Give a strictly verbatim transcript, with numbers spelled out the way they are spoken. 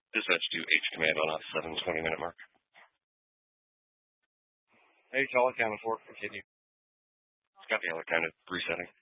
Dispatch to H command on a seven twenty minute mark. H all accounted for. Continue. It's got the other kind of resetting.